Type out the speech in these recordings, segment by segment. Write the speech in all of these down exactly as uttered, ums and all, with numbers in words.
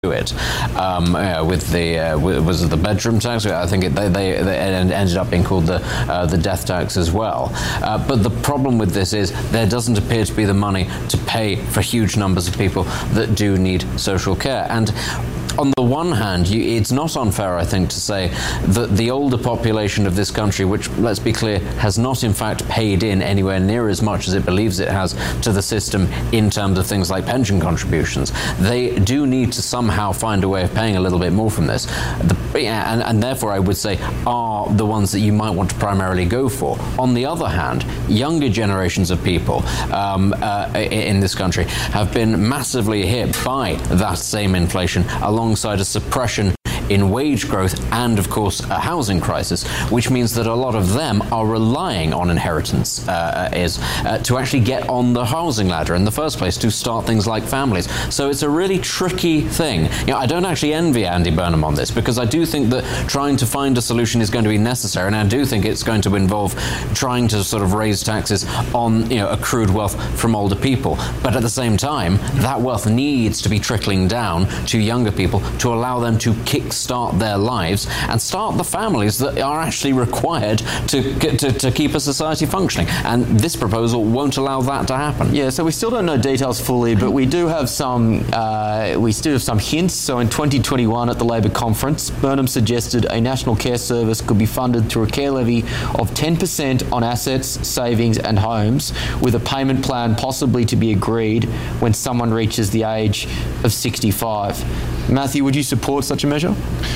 it um, uh, with the uh, was it the bedroom tax? I think it, they, they, they ended up being called the uh, the death tax as well. Uh, but the problem with this is there doesn't appear to be the money to pay for huge numbers of people that do need social care. And on the one hand, you, it's not unfair, I think, to say that the older population of this country, which, let's be clear, has not in fact paid in anywhere near as much as it believes it has to the system in terms of things like pension contributions, they do need to somehow find a way of paying a little bit more from this. The, yeah, and, and therefore, I would say, are the ones that you might want to primarily go for. On the other hand, younger generations of people um, uh, in this country have been massively hit by that same inflation, alongside a suppression in wage growth and, of course, a housing crisis, which means that a lot of them are relying on inheritance uh, is uh, to actually get on the housing ladder in the first place, to start things like families. So it's a really tricky thing. You know, I don't actually envy Andy Burnham on this, because I do think that trying to find a solution is going to be necessary, and I do think it's going to involve trying to sort of raise taxes on, you know, accrued wealth from older people. But at the same time, that wealth needs to be trickling down to younger people to allow them to kick start their lives and start the families that are actually required to, to to keep a society functioning. And this proposal won't allow that to happen. Yeah, so we still don't know details fully, but we do have some uh, we still have some hints. So in twenty twenty-one at the Labor conference, Burnham suggested a national care service could be funded through a care levy of ten percent on assets, savings and homes, with a payment plan possibly to be agreed when someone reaches the age of sixty-five. Matthew, would you support such a measure?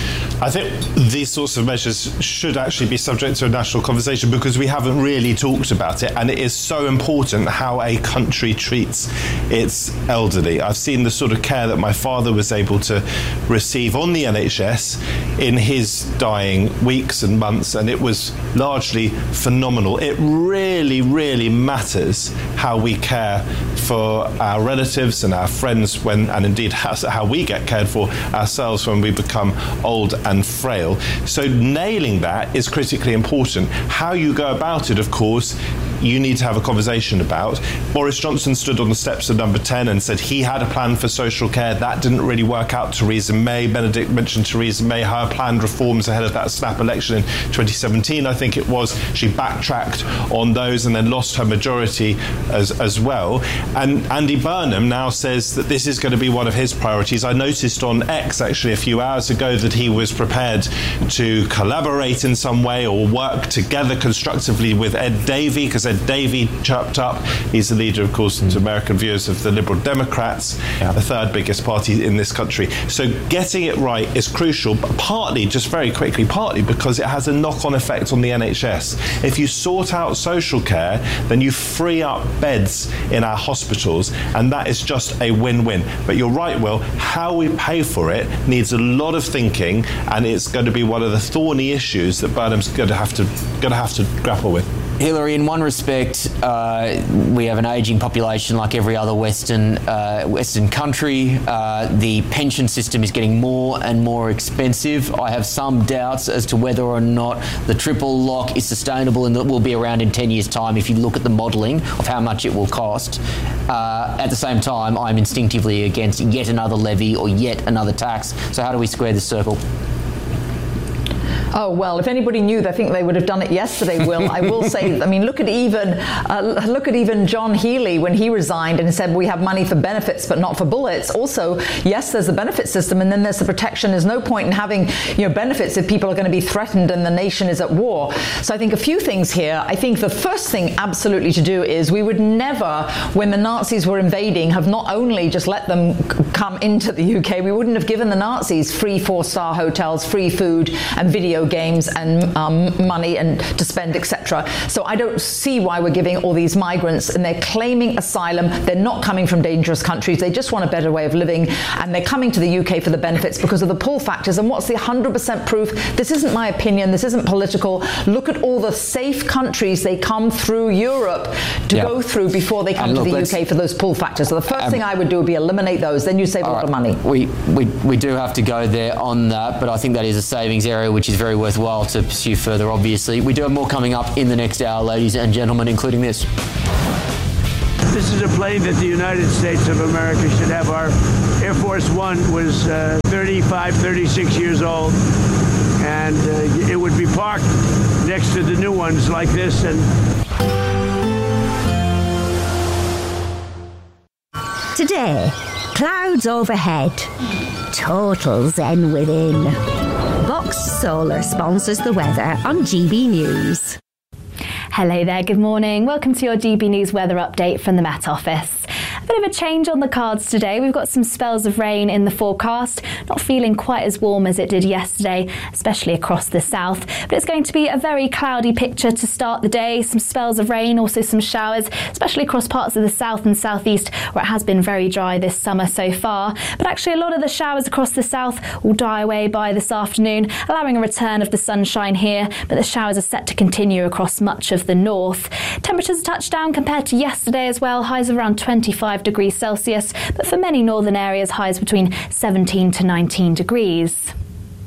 I think these sorts of measures should actually be subject to a national conversation, because we haven't really talked about it, and it is so important how a country treats its elderly. I've seen the sort of care that my father was able to receive on the N H S in his dying weeks and months, and it was largely phenomenal. It really, really matters how we care for our relatives and our friends when, and indeed how, how we get cared for ourselves when we become old and frail. So nailing that is critically important. How you go about it, of course, you need to have a conversation about. Boris Johnson stood on the steps of Number ten and said he had a plan for social care. That didn't really work out. Theresa May, Benedict mentioned Theresa May, her planned reforms ahead of that snap election in twenty seventeen, I think it was. She backtracked on those and then lost her majority as, as well. And Andy Burnham now says that this is going to be one of his priorities. I noticed on X actually a few hours ago that he was prepared to collaborate in some way or work together constructively with Ed Davey, because Ed Davey chirped up. He's the leader, of course, to American viewers, of the Liberal Democrats, yeah. the third biggest party in this country. So getting it right is crucial, but partly, just very quickly, partly because it has a knock-on effect on the N H S. If you sort out social care, then you free up beds in our hospitals, and that is just a win-win. But you're right, Will, how we pay for it needs a lot of thinking, and it's going to be one of the thorny issues that Burnham's going to have to going to have to grapple with. Hillary, in one respect, uh, we have an ageing population like every other Western uh, Western country. Uh, the pension system is getting more and more expensive. I have some doubts as to whether or not the triple lock is sustainable and that will be around in ten years' time if you look at the modelling of how much it will cost. Uh, at the same time, I'm instinctively against yet another levy or yet another tax. So how do we square this circle? Oh, well, if anybody knew, I think they would have done it yesterday, Will. I will say, I mean, look at even uh, look at even John Healey when he resigned and said we have money for benefits but not for bullets. Also, yes, there's the benefit system, and then there's the protection. There's no point in having, you know, benefits if people are going to be threatened and the nation is at war. So I think a few things here. I think the first thing absolutely to do is we would never, when the Nazis were invading, have not only just let them come into the U K, we wouldn't have given the Nazis free four-star hotels, free food and video games and um, money and to spend, et cetera. So I don't see why we're giving all these migrants, and they're claiming asylum. They're not coming from dangerous countries. They just want a better way of living, and they're coming to the U K for the benefits because of the pull factors. And what's the one hundred percent proof? This isn't my opinion. This isn't political. Look at all the safe countries they come through Europe to yep. go through before they come and to look, the U K for those pull factors. So the first um, thing I would do would be eliminate those. Then you save a lot right. of money. We, we, we do have to go there on that, but I think that is a savings area which is very worthwhile to pursue further, obviously. We do have more coming up in the next hour, ladies and gentlemen, including this. This is a plane that the United States of America should have our Air Force One was uh, thirty-five, thirty-six years old, and uh, it would be parked next to the new ones like this. And today, clouds overhead, total zen within. Vox Solar sponsors the weather on G B News. Hello there, good morning. Welcome to your G B News weather update from the Met Office. A bit of a change on the cards today. We've got some spells of rain in the forecast. Not feeling quite as warm as it did yesterday, especially across the south. But it's going to be a very cloudy picture to start the day. Some spells of rain, also some showers, especially across parts of the south and southeast where it has been very dry this summer so far. But actually a lot of the showers across the south will die away by this afternoon, allowing a return of the sunshine here. But the showers are set to continue across much of the north. Temperatures a touch down compared to yesterday as well. Highs around twenty-five degrees Celsius, but for many northern areas, highs between seventeen to nineteen degrees.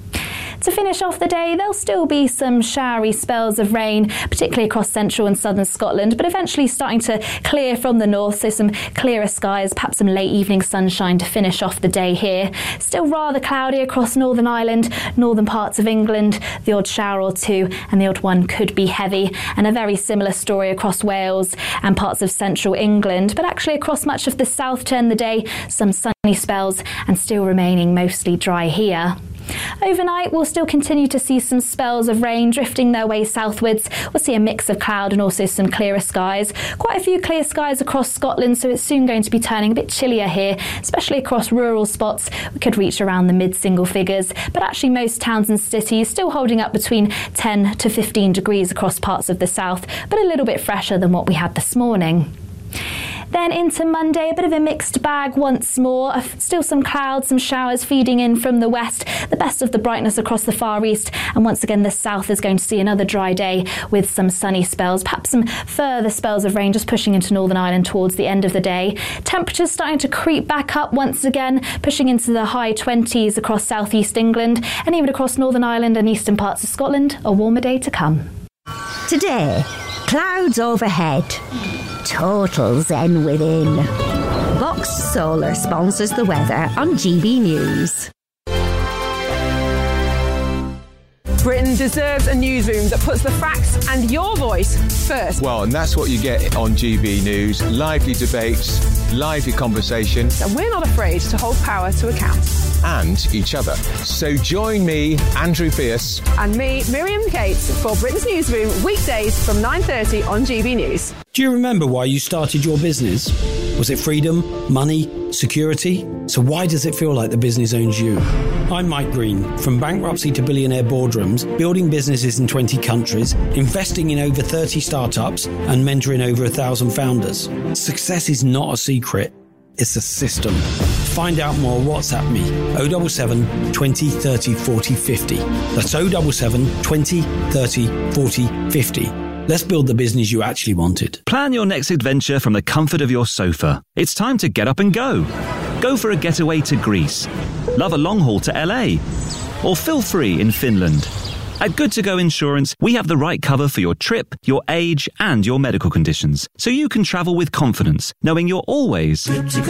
To finish off the day, there'll still be some showery spells of rain, particularly across central and southern Scotland, but eventually starting to clear from the north, so some clearer skies, perhaps some late evening sunshine to finish off the day here. Still rather cloudy across Northern Ireland, northern parts of England, the odd shower or two, and the odd one could be heavy, and a very similar story across Wales and parts of central England, but actually across much of the south to end the day, some sunny spells and still remaining mostly dry here. Overnight, we'll still continue to see some spells of rain drifting their way southwards. We'll see a mix of cloud and also some clearer skies. Quite a few clear skies across Scotland, so it's soon going to be turning a bit chillier here, especially across rural spots. We could reach around the mid-single figures, but actually most towns and cities still holding up between ten to fifteen degrees across parts of the south, but a little bit fresher than what we had this morning. Then into Monday, a bit of a mixed bag once more. Still some clouds, some showers feeding in from the west. The best of the brightness across the far east. And once again, the south is going to see another dry day with some sunny spells. Perhaps some further spells of rain just pushing into Northern Ireland towards the end of the day. Temperatures starting to creep back up once again, pushing into the high twenties across southeast England and even across Northern Ireland and eastern parts of Scotland. A warmer day to come. Today, clouds overhead, total zen within. Vox Solar sponsors the weather on G B News. Britain deserves a newsroom that puts the facts and your voice first. Well, and that's what you get on G B News. Lively debates, lively conversation. And we're not afraid to hold power to account. And each other. So join me, Andrew Pierce. And me, Miriam Cates, for Britain's Newsroom, weekdays from nine thirty on G B News. Do you remember why you started your business? Was it freedom, money, security? So why does it feel like the business owns you? I'm Mike Green. From bankruptcy to billionaire boardrooms, building businesses in twenty countries, investing in over thirty startups, and mentoring over a thousand founders. Success is not a secret. It's a system. Find out more, WhatsApp me. oh seven seven, twenty, thirty, forty, fifty. That's oh seven seven, twenty, thirty, forty, fifty. Let's build the business you actually wanted. Plan your next adventure from the comfort of your sofa. It's time to get up and go. Go for a getaway to Greece. Love a long haul to L A. Or feel free in Finland. At Good To Go Insurance, we have the right cover for your trip, your age, and your medical conditions, so you can travel with confidence, knowing you're always good to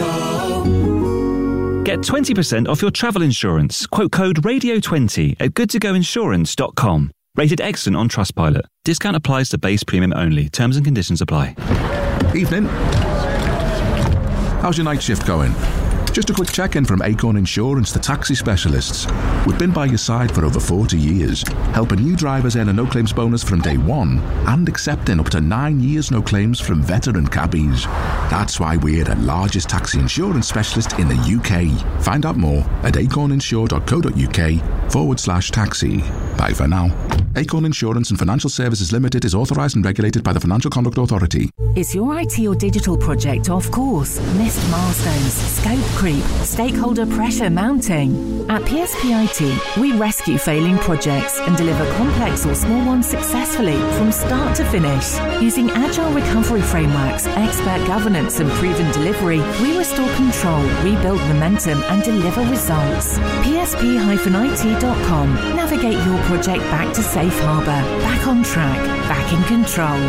go. Get twenty percent off your travel insurance. Quote code radio twenty at good to go insurance dot com. Rated excellent on Trustpilot. Discount applies to base premium only. Terms and conditions apply. Evening. How's your night shift going? Just a quick check-in from Acorn Insurance, the taxi specialists. We've been by your side for over forty years, helping new drivers earn a no-claims bonus from day one and accepting up to nine years no claims from veteran cabbies. That's why we're the largest taxi insurance specialist in the U K. Find out more at acorninsure.co.uk forward slash taxi. Bye for now. Acorn Insurance and Financial Services Limited is authorised and regulated by the Financial Conduct Authority. Is your I T or digital project off course? Missed milestones? Scope creep? Stakeholder pressure mounting? At P S P I T, we rescue failing projects and deliver complex or small ones successfully from start to finish. Using agile recovery frameworks, expert governance and proven delivery, we restore control, rebuild momentum and deliver results. P S P I T dot com. Navigate your project back to safe harbour, back on track, back in control.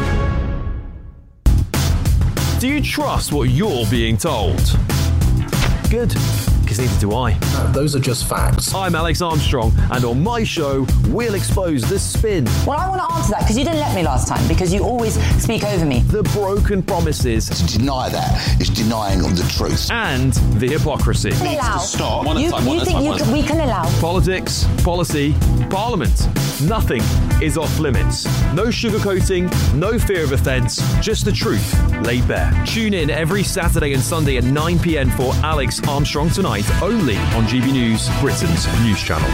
Do you trust what you're being told? Good, because neither do I. No, those are just facts. I'm Alex Armstrong, and on my show, we'll expose the spin. Well, I want to answer that because you didn't let me last time, because you always speak over me. The broken promises. To deny that is denying the truth. And the hypocrisy. Needs allow. to stop. You, you time, think you can, we can allow? Politics, policy, parliament. Nothing is off limits. No sugarcoating, no fear of offence, just the truth laid bare. Tune in every Saturday and Sunday at nine p.m. for Alex Armstrong Tonight, only on G B News, Britain's news channel.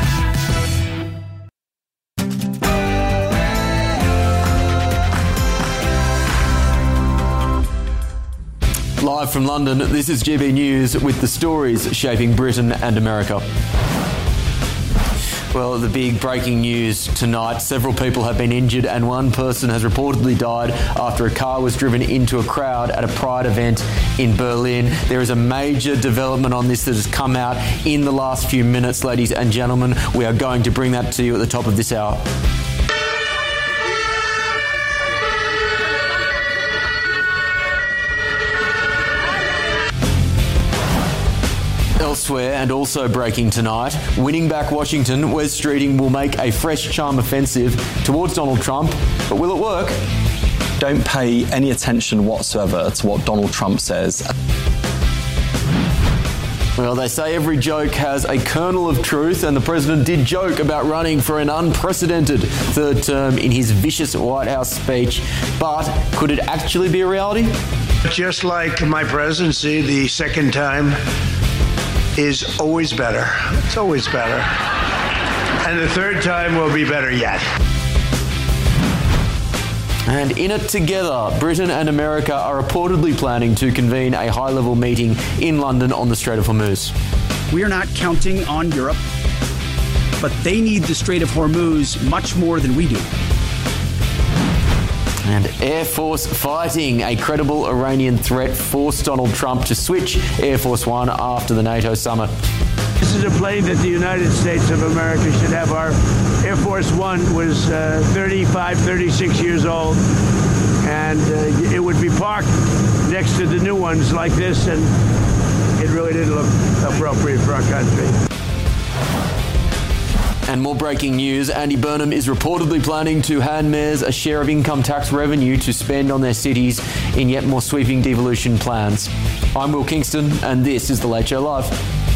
Live from London, this is G B News with the stories shaping Britain and America. Well, the big breaking news tonight, several people have been injured and one person has reportedly died after a car was driven into a crowd at a Pride event in Berlin. There is a major development on this that has come out in the last few minutes, ladies and gentlemen. We are going to bring that to you at the top of this hour. Elsewhere, and also breaking tonight, winning back Washington, Wes Streeting will make a fresh charm offensive towards Donald Trump, but will it work? Don't pay any attention whatsoever to what Donald Trump says. Well, they say every joke has a kernel of truth, and the president did joke about running for an unprecedented third term in his vicious White House speech, but could it actually be a reality? Just like my presidency, the second time is always better. It's always better. And the third time will be better yet. And in it together, Britain and America are reportedly planning to convene a high-level meeting in London on the Strait of Hormuz. We are not counting on Europe, but they need the Strait of Hormuz much more than we do. And Air Force fighting. A credible Iranian threat forced Donald Trump to switch Air Force One after the NATO summit. This is a plane that the United States of America should have. Our Air Force One was uh, thirty-five, thirty-six years old, and uh, it would be parked next to the new ones like this, and it really didn't look appropriate for our country. And more breaking news, Andy Burnham is reportedly planning to hand mayors a share of income tax revenue to spend on their cities in yet more sweeping devolution plans. I'm Will Kingston, and this is The Late Show Live.